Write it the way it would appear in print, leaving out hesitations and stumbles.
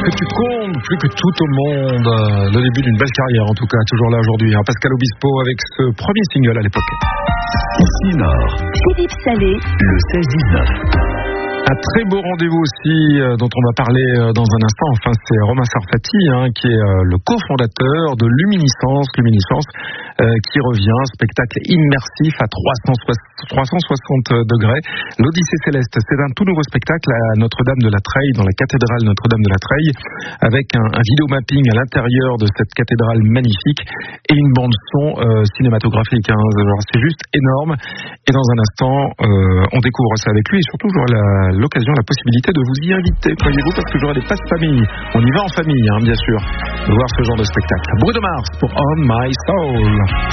que tu comptes, plus que tout au monde. Le début d'une belle carrière, en tout cas, toujours là aujourd'hui. Pascal Obispo avec ce premier single à l'époque. Ici Nord, Philippe Salé, le 16-19. Un très beau rendez-vous aussi dont on va parler dans un instant. Enfin, c'est Romain Sarfati qui est le cofondateur de Luminiscence. Luminiscence qui revient, spectacle immersif à 360 degrés. L'Odyssée Céleste, c'est un tout nouveau spectacle à Notre-Dame de la Treille, dans la cathédrale Notre-Dame de la Treille, avec un vidéomapping à l'intérieur de cette cathédrale magnifique et une bande-son cinématographique. Alors, c'est juste énorme. Et dans un instant, on découvre ça avec lui et surtout, j'aurai l'occasion, la possibilité de vous y inviter, croyez-vous, parce que j'aurai des passes famille. On y va en famille, bien sûr, de voir ce genre de spectacle. Bruno Mars pour On My Soul.